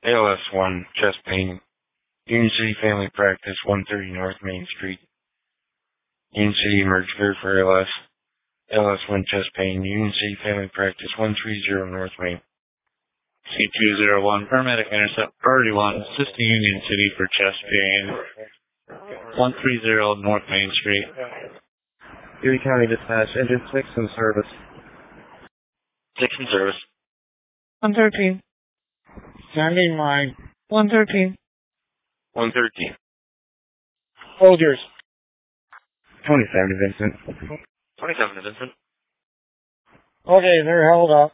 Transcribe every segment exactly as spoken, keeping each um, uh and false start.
A L S one, chest pain. Union City Family Practice, one thirty North Main Street. Union City Emerge Care for A L S. A L S one, chest pain. Union City Family Practice, one thirty North Main. C two zero one, paramedic intercept priority one, assisting Union City for chest pain. one thirty North Main Street. Erie County Dispatch, engine six in service. six in service. one thirteen. Standing line. one thirteen. one thirteen. Soldiers. twenty-seven to Vincent. twenty-seven to Vincent. Okay, they're held up.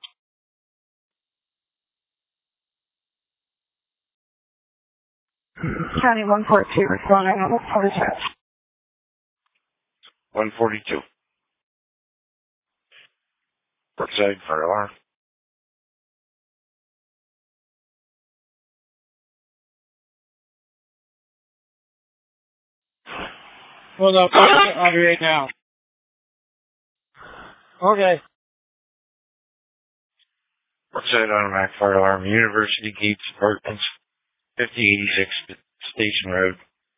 County one forty-two, responding on one forty-two. one forty-two. Brookside fire alarm. Hold up, I'll be right now. Okay. Brookside automatic fire alarm. University Gates Apartments, fifty eighty-six Station Road.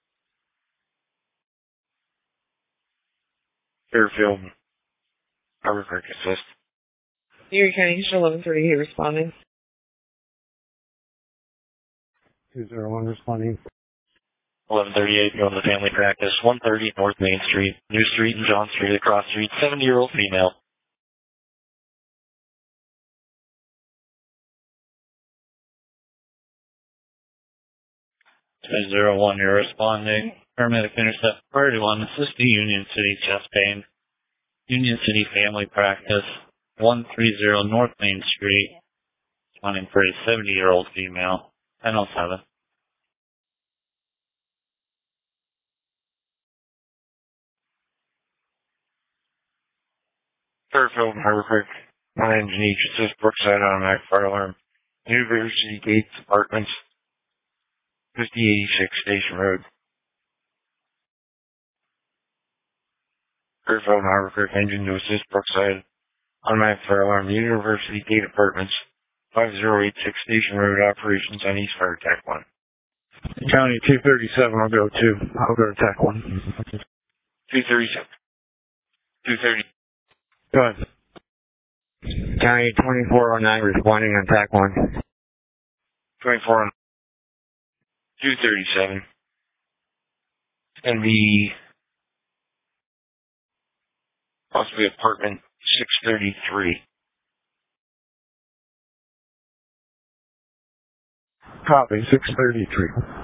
Fairfield. Harbor Creek assist. Erie County, eleven thirty, responding. two zero one responding. eleven thirty-eight, going to Family Practice, one thirty North Main Street, New Street and John Street, across street, seventy-year-old female. two zero one, you're responding. Paramedic intercept priority one, assisting Union City chest pain. Union City Family Practice, one thirty North Main Street, responding for a seventy-year-old female, ten oh seven. Fairfield and Harbor Creek, my engine each assist Brookside automatic fire alarm. University Gates Apartments, fifty eighty-six Station Road. Fairfield and Harbor Creek engine to assist Brookside automatic fire alarm. University Gate Apartments, five zero eight six Station Road, operations on East Fire Tech one. County two thirty-seven, I'll go two. I'll go to Tech one. two thirty-seven. two thirty. Go ahead. County twenty-four oh nine responding on Tech one. twenty-four on two thirty-seven. It's going to be possibly apartment six thirty-three. Copy, six thirty-three.